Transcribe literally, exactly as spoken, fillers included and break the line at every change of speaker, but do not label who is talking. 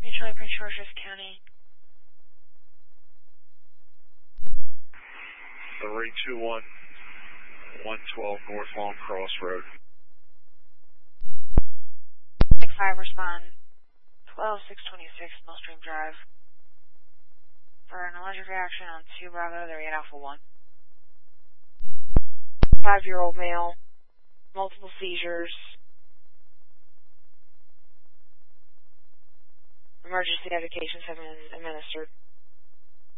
Detroit, Prince George's County.
three two one, one twelve North Long Cross Road.
six five, respond. twelve six twenty-six Millstream Drive. For an allergic reaction on two Bravo, they're eight Alpha one. Five-year-old male. Multiple seizures. Emergency medications have been administered.